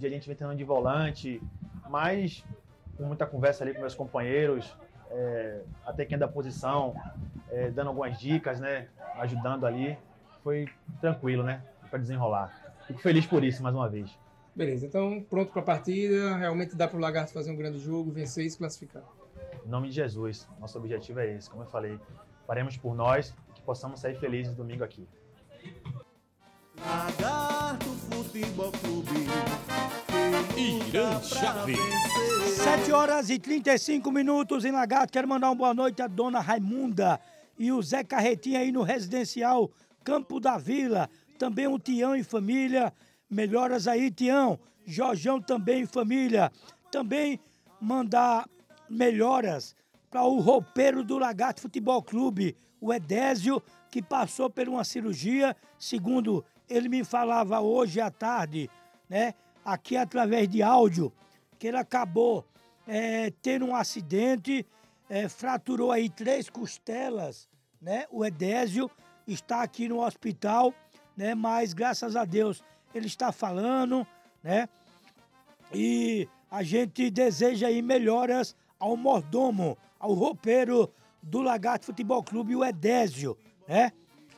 dia a gente vem treinando de volante, mas com muita conversa ali com meus companheiros, até quem é da posição, dando algumas dicas, né? Ajudando ali. Foi tranquilo, né? Para desenrolar. Fico feliz por isso, mais uma vez. Beleza, então pronto para a partida. Realmente dá para o Lagarto fazer um grande jogo, vencer e se classificar. Em nome de Jesus, nosso objetivo é esse. Como eu falei, faremos por nós e que possamos sair felizes domingo aqui. Lagarto Futebol Clube. Irã Chaves. 7h35 em Lagarto. Quero mandar uma boa noite à dona Raimunda e o Zé Carretinha aí no residencial Campo da Vila. Também o Tião e família. Melhoras aí, Tião. Jorjão também em família. Também mandar melhoras para o roupeiro do Lagarto Futebol Clube, o Edésio, que passou por uma cirurgia, segundo ele me falava hoje à tarde, né? Aqui através de áudio, que ele acabou tendo um acidente, fraturou aí 3 costelas, né? O Edésio está aqui no hospital, né? Mas graças a Deus ele está falando, né? E a gente deseja aí melhoras ao mordomo, ao roupeiro do Lagarto Futebol Clube, o Edésio, né?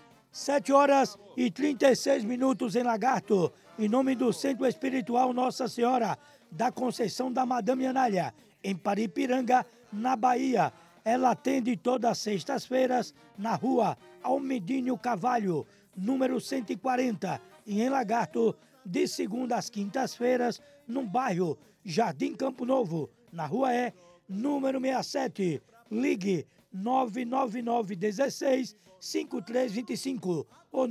7h36 em Lagarto, em nome do Centro Espiritual Nossa Senhora da Conceição da Madame Anália, em Paripiranga, na Bahia. Ela atende todas as sextas-feiras na rua Almedinho Cavalho, número 140, e em Lagarto, de segunda às quintas-feiras, no bairro Jardim Campo Novo, na rua número 67. Ligue 99916-5325 ou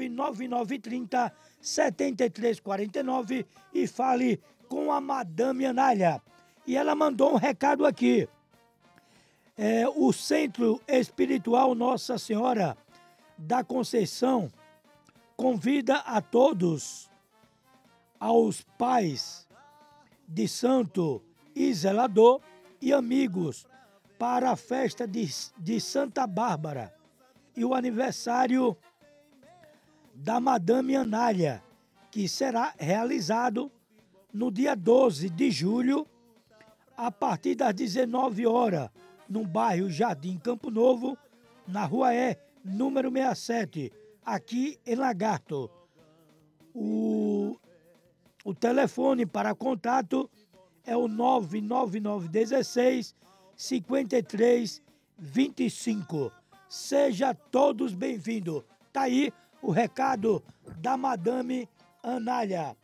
99930-7349 e fale com a Madame Anália. E ela mandou um recado aqui. O Centro Espiritual Nossa Senhora da Conceição convida a todos, aos pais de santo e zelador e amigos, para a festa de Santa Bárbara e o aniversário da Madame Anália, que será realizado no dia 12 de julho, a partir das 19 horas, no bairro Jardim Campo Novo, na rua número 67, aqui em Lagarto. O telefone para contato é o 99916-5325. Seja todos bem-vindos. Tá aí o recado da Madame Anália.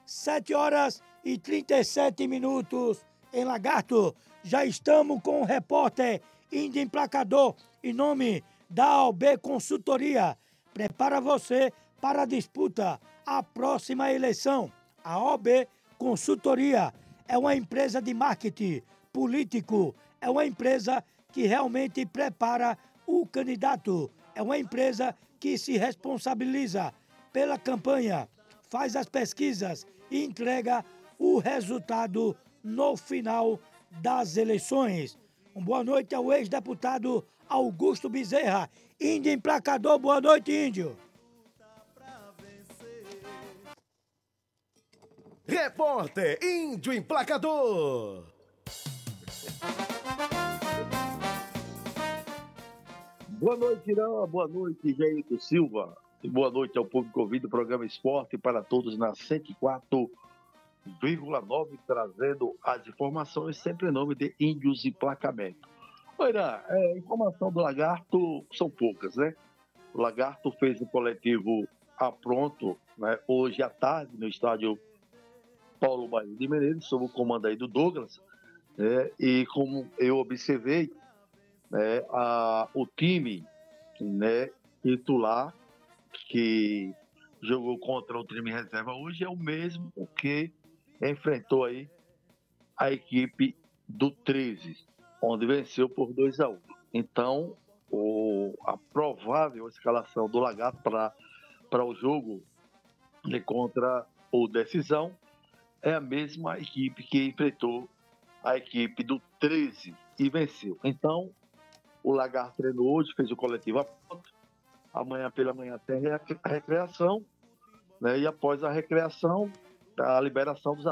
7h37 em Lagarto. Já estamos com o repórter Índio Emplacador, em nome da AOB Consultoria. Prepara você para a disputa à próxima eleição. A AOB Consultoria é uma empresa de marketing político, é uma empresa que realmente prepara o candidato, é uma empresa que se responsabiliza pela campanha, faz as pesquisas e entrega o resultado no final das eleições. Uma boa noite ao ex-deputado Augusto Bezerra. Índio Emplacador, boa noite, Índio. Repórter Índio Emplacador. Boa noite, Irã. Boa noite, Jair Silva. E boa noite ao público ouvindo o programa Esporte para Todos na 104,9, trazendo as informações sempre em nome de Índios Emplacamento. Irã, informação do Lagarto são poucas, né? O Lagarto fez um coletivo pronto, né, hoje à tarde no estádio Paulo Baiano de Menezes, sob o comando aí do Douglas, né, e como eu observei, né, o time, né, titular que jogou contra o time reserva hoje é o mesmo que enfrentou aí a equipe do 13, onde venceu por 2-1. Então, a provável escalação do Lagarto para o jogo contra o Decisão é a mesma equipe que enfrentou a equipe do 13 e venceu. Então, o Lagarto treinou hoje, fez o coletivo pronto. Amanhã pela manhã tem a recreação, né? E após a recreação, a liberação dos